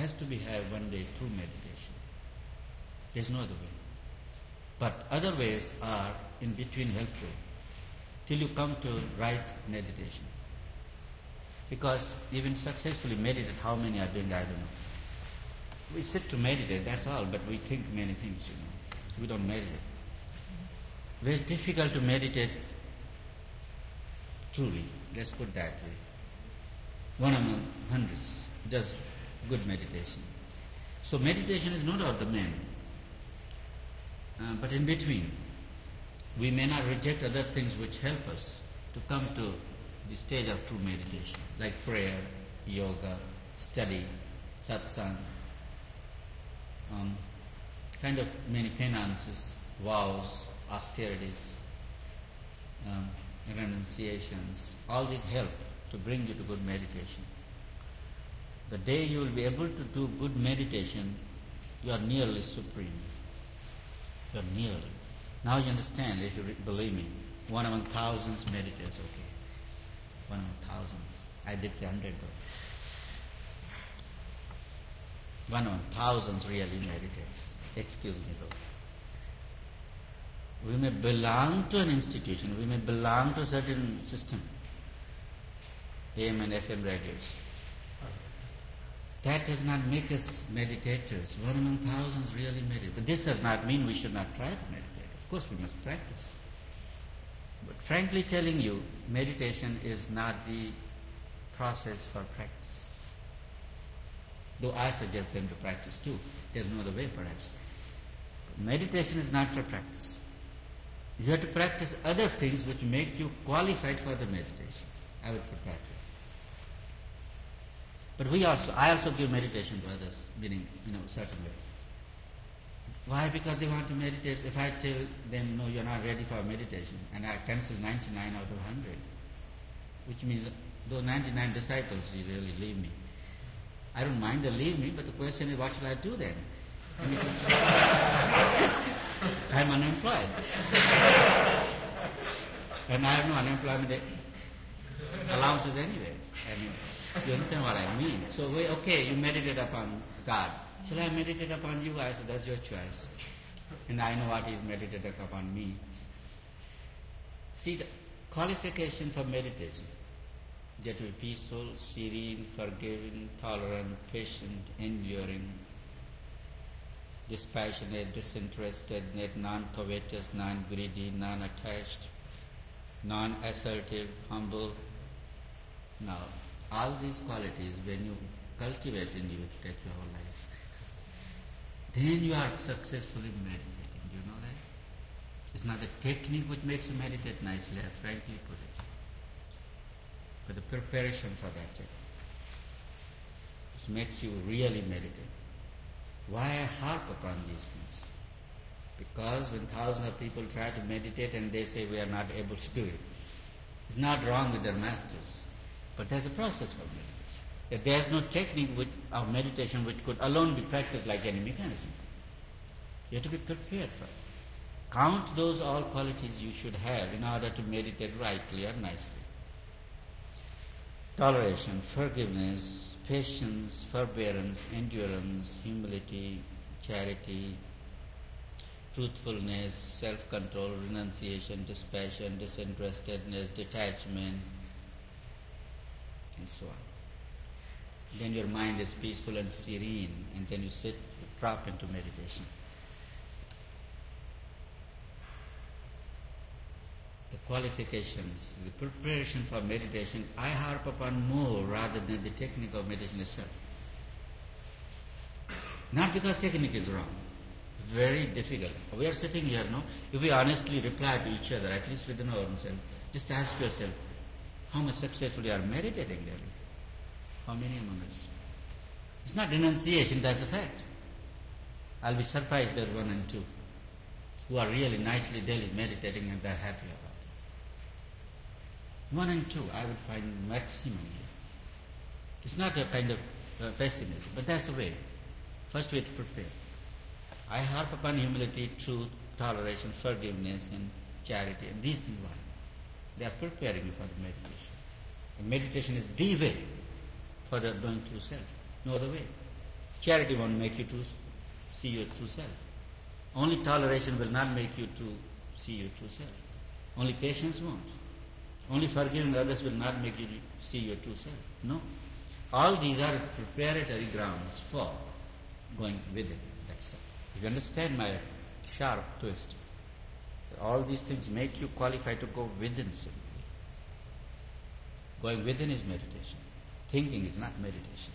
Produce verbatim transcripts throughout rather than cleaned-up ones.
has to be have one day true meditation. There's no other way. But other ways are in between helpful till you come to right meditation. Because even successfully meditate, how many are doing, I don't know. We sit to meditate, that's all, but we think many things, you know. We don't meditate. Very difficult to meditate truly, let's put that way. One among hundreds does good meditation. So meditation is not about the man, uh, but in between. We may not reject other things which help us to come to the stage of true meditation, like prayer, yoga, study, satsang, um, kind of many penances, vows, austerities, um, renunciations. All these help to bring you to good meditation. The day you will be able to do good meditation, you are nearly supreme. You are nearly. Now you understand, if you re- believe me, one among thousands meditates, okay. One among thousands. I did say hundred though. One among thousands really meditates. Excuse me though. We may belong to an institution, we may belong to a certain system, A M and F M radios. That does not make us meditators. One among thousands really meditate. But this does not mean we should not try to meditate. Of course we must practice. But frankly telling you, meditation is not the process for practice. Though I suggest them to practice too. There's no other way perhaps. But meditation is not for practice. You have to practice other things which make you qualified for the meditation. I would put that way. But we also, I also give meditation to others, meaning, you know, certain way. Why? Because they want to meditate. If I tell them, no, you're not ready for meditation, and I cancel ninety-nine out of one hundred, which means those ninety-nine disciples, you really leave me. I don't mind they leave me, but the question is, what shall I do then? I'm unemployed. And I have no unemployment allowances anyway. I mean, you understand what I mean? So, we, okay, you meditate upon God. Shall I meditate upon you? I said, that's your choice. And I know what is meditated upon me. See, the qualification for meditation. You have to be peaceful, serene, forgiving, tolerant, patient, enduring, dispassionate, disinterested, non-covetous, non-greedy, non-attached, non-assertive, humble. Now, all these qualities, when you cultivate in you, take your whole life, then you are successfully meditating. Do you know that? It's not the technique which makes you meditate nicely, I frankly put it, but the preparation for that technique. It makes you really meditate. Why I harp upon these things? Because when thousands of people try to meditate and they say we are not able to do it, it's not wrong with their masters, but there's a process for meditation. That there is no technique which, of meditation which could alone be practiced like any mechanism. You have to be prepared for it. Count those all qualities you should have in order to meditate rightly or nicely. Toleration, forgiveness, patience, forbearance, endurance, humility, charity, truthfulness, self-control, renunciation, dispassion, disinterestedness, detachment, and so on. Then your mind is peaceful and serene, and then you sit, you drop into meditation. The qualifications, the preparation for meditation, I harp upon more rather than the technique of meditation itself. Not because technique is wrong. Very difficult. We are sitting here, no? If we honestly reply to each other, at least within our own self, just ask yourself, how much successfully are meditating really? How many among us? It's not renunciation, that's a fact. I'll be surprised there's one and two who are really nicely daily meditating and they're happy about it. One and two, I would find maximum. It's not a kind of uh, pessimism, but that's the way. First we have to prepare. I harp upon humility, truth, toleration, forgiveness, and charity, and these things are. They are preparing you for the meditation. And meditation is the way for the knowing true self. No other way. Charity won't make you to see your true self. Only toleration will not make you to see your true self. Only patience won't. Only forgiving others will not make you see your true self. No. All these are preparatory grounds for going within. That's all. If you understand my sharp twist, all these things make you qualified to go within simply. Going within is meditation. Thinking is not meditation.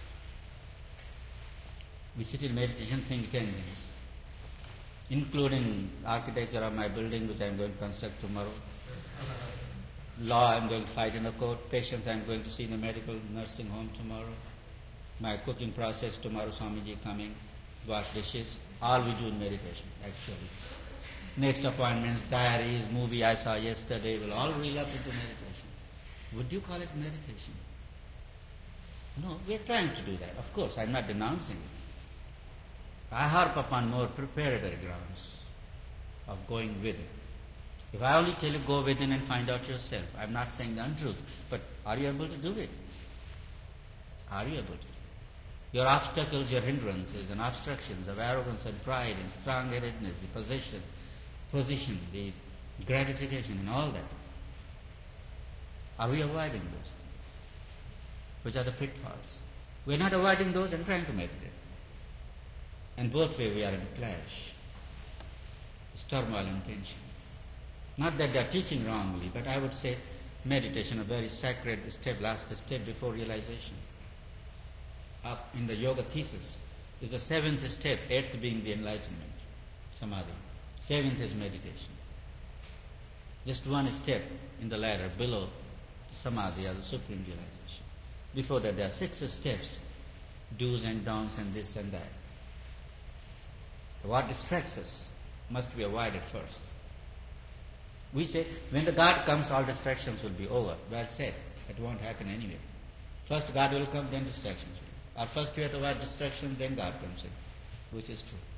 We sit in meditation, think ten things, including architecture of my building which I am going to construct tomorrow, law I am going to fight in the court, patients I am going to see in the medical nursing home tomorrow, my cooking process tomorrow, Swamiji coming, wash dishes, all we do in meditation actually. Next appointments, diaries, movie I saw yesterday will all reel up into meditation. Would you call it meditation? No, we are trying to do that. Of course, I am not denouncing it. I harp upon more preparatory grounds of going within. If I only tell you go within and find out yourself, I am not saying the untruth, but are you able to do it? Are you able to? Your obstacles, your hindrances and obstructions of arrogance and pride and strong-headedness, the possession, position, the gratification and all that. Are we avoiding those things? Which are the pitfalls? We are not avoiding those and trying to meditate. And both ways we are in clash. It's turmoil and tension. Not that they are teaching wrongly, but I would say meditation, a very sacred step, last step before realization. Up in the yoga thesis is the seventh step, eighth being the enlightenment, samadhi. Seventh is meditation. Just one step in the ladder below samadhi or the supreme realization. Before that there are six steps, do's and don'ts and this and that. What distracts us must be avoided first. We say, when the God comes, all distractions will be over. Well said. It won't happen anyway. First God will come, then distractions will. Or first you have to avoid distraction, then God comes in. Which is true.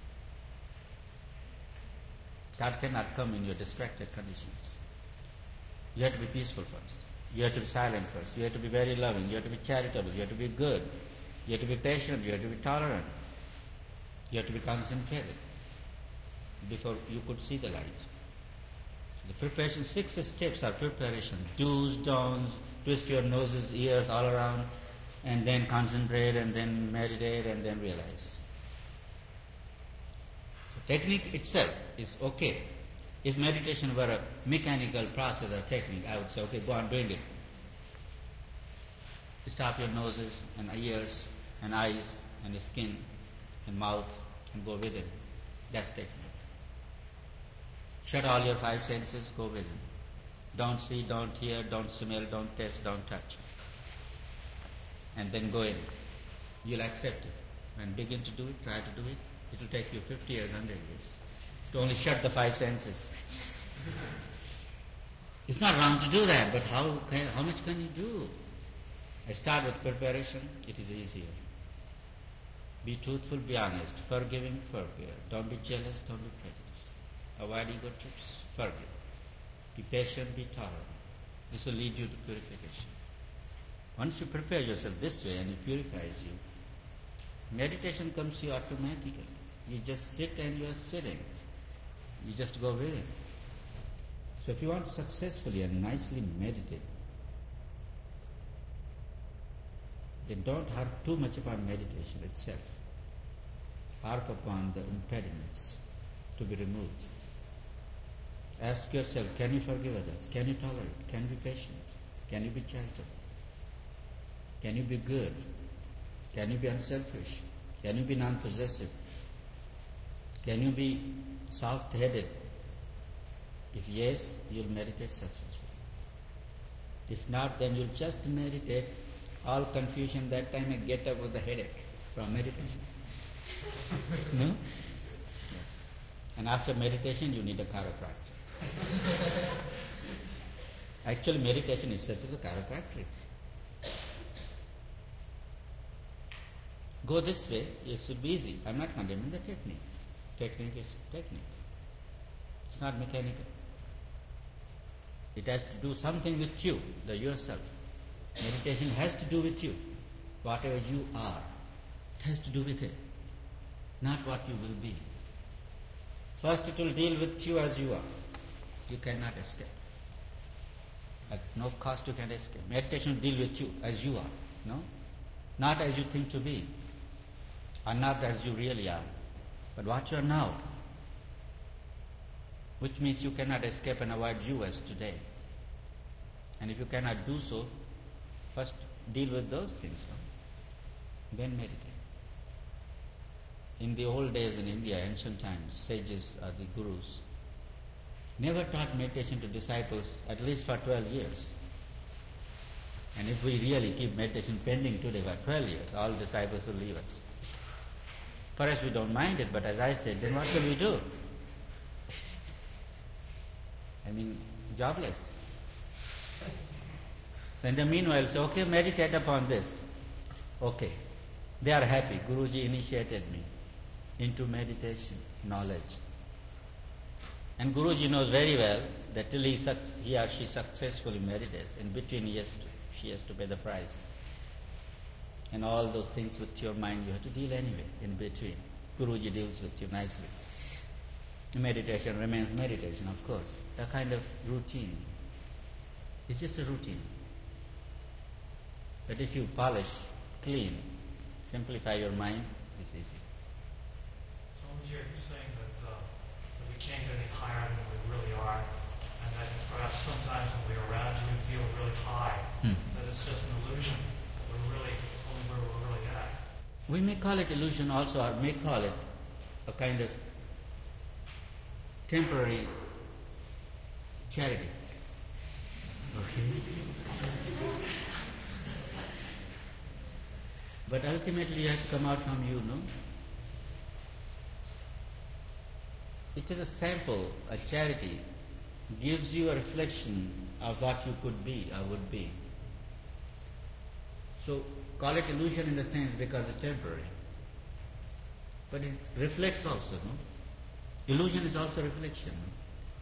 God cannot come in your distracted conditions. You have to be peaceful first. You have to be silent first. You have to be very loving. You have to be charitable. You have to be good. You have to be patient. You have to be tolerant. You have to be concentrated before you could see the light. The preparation, six steps are preparation. Do's, don'ts, twist your noses, ears all around, and then concentrate, and then meditate, and then realize. So technique itself is okay. If meditation were a mechanical process or technique, I would say, okay, go on doing it. Stop your noses and ears and eyes and skin and mouth and go within. That's technique. Shut all your five senses, go within. Don't see, don't hear, don't smell, don't taste, don't touch. And then go in. You'll accept it. When begin to do it, try to do it, it will take you fifty years, one hundred years to only shut the five senses. It's not wrong to do that, but how, can, how much can you do? I start with preparation, it is easier. Be truthful, be honest, forgiving, forgive. Don't be jealous, don't be prejudiced. Avoid ego trips, forgive. Be patient, be tolerant. This will lead you to purification. Once you prepare yourself this way and it purifies you, meditation comes to you automatically. You just sit and you are sitting. You just go with it. So if you want to successfully and nicely meditate, then don't harp too much upon meditation itself. Harp upon the impediments to be removed. Ask yourself, can you forgive others? Can you tolerate? Can you be patient? Can you be charitable? Can you be good? Can you be unselfish? Can you be non-possessive? Can you be soft-headed? If yes, you'll meditate successfully. If not, then you'll just meditate, all confusion that time and get up with the headache from meditation. No? Yes. And after meditation, you need a chiropractor. Actually, meditation itself is a chiropractic. Go this way, it should be easy. I'm not condemning the technique. Technique is technique. It's not mechanical. It has to do something with you, the yourself. Meditation has to do with you. Whatever you are, has to do with it, not what you will be. First it will deal with you as you are. You cannot escape. At no cost you can escape. Meditation will deal with you as you are, no? Not as you think to be, or not as you really are, but what you are now. Which means you cannot escape and avoid you as today. And if you cannot do so, first deal with those things, no? Then meditate. In the old days in India, ancient times, sages or the gurus never taught meditation to disciples at least for twelve years. And if we really keep meditation pending today for twelve years, all disciples will leave us. Perhaps we don't mind it, but as I said, then what will we do? I mean, jobless. So in the meanwhile, say, okay, meditate upon this. Okay. They are happy. Guruji initiated me into meditation, knowledge. And Guruji knows very well that till he, he or she successfully meditates, in between he has to, she has to pay the price. And all those things with your mind you have to deal anyway, in between. Guruji deals with you nicely. Meditation remains meditation, of course. A kind of routine. It's just a routine. But if you polish, clean, simplify your mind, it's easy. So you're saying that, uh, that we can't get any higher than we really are, and that perhaps sometimes when we're around you, we feel really high, hmm. that it's just an illusion, that we're really only where we're really at. We may call it illusion also, or may call it a kind of temporary charity. Okay. But ultimately it has to come out from you, no? It is a sample, a charity, gives you a reflection of what you could be or would be. So call it illusion in the sense because it's temporary. But it reflects also, no? Illusion is also reflection. No?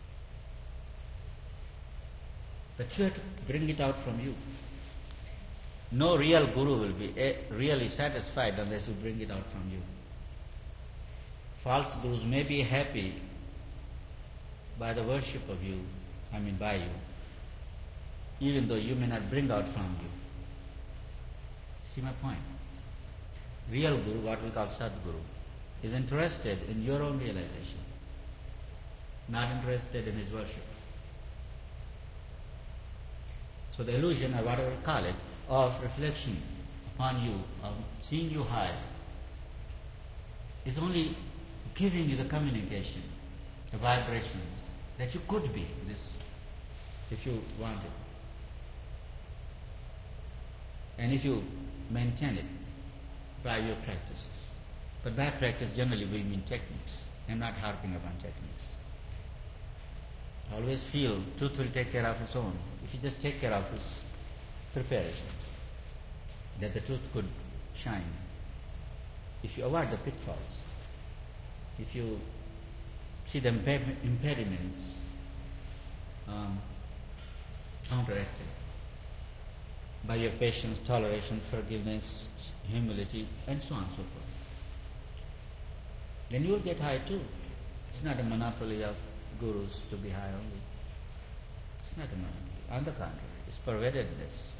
But you have to bring it out from you. No real guru will be really satisfied unless you bring it out from you. False gurus may be happy by the worship of you, I mean by you, even though you may not bring out from you. See my point? Real guru, what we call Sadguru, is interested in your own realization, not interested in his worship. So the illusion, or whatever we call it, of reflection upon you, of seeing you high, is only giving you the communication, the vibrations that you could be this if you wanted. And if you maintain it by your practices. But by practice generally we mean techniques. I'm not harping upon techniques. Always feel truth will take care of its own. If you just take care of its preparations, that the truth could shine. If you avoid the pitfalls, if you see the imped- impediments um, counteracted by your patience, toleration, forgiveness, humility, and so on and so forth, then you will get high too. It's not a monopoly of gurus to be high only. It's not a monopoly. On the contrary, it's pervadedness.